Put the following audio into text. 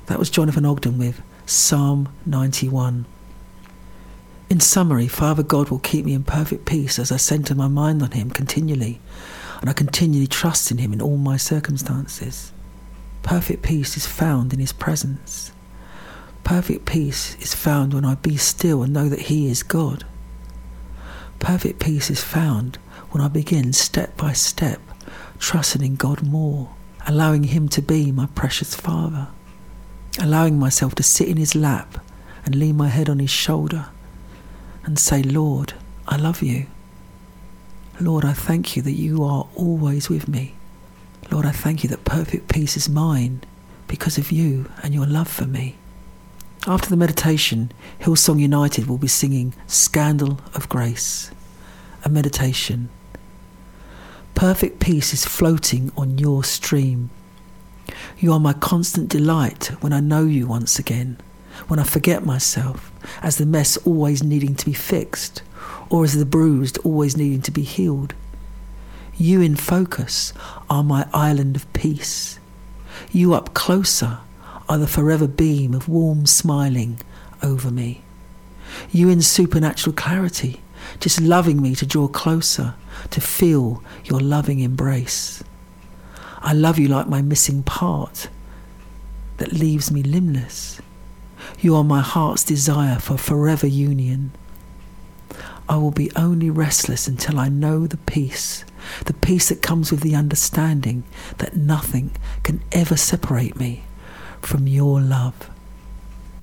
That was Jonathan Ogden with Psalm 91. In summary, Father God will keep me in perfect peace as I centre my mind on him continually, and I continually trust in him in all my circumstances. Perfect peace is found in his presence. Perfect peace is found when I be still and know that he is God. Perfect peace is found when I begin step by step trusting in God more, allowing him to be my precious Father, allowing myself to sit in his lap and lean my head on his shoulder and say, Lord, I love you. Lord, I thank you that you are always with me. Lord, I thank you that perfect peace is mine because of you and your love for me. After the meditation, Hillsong United will be singing Scandal of Grace, a meditation. Perfect peace is floating on your stream. You are my constant delight when I know you once again, when I forget myself, as the mess always needing to be fixed, or as the bruised always needing to be healed. You in focus are my island of peace. You up closer are the forever beam of warm smiling over me. You in supernatural clarity, just loving me to draw closer, to feel your loving embrace. I love you like my missing part that leaves me limbless. You are my heart's desire for forever union. I will be only restless until I know the peace that comes with the understanding that nothing can ever separate me from your love.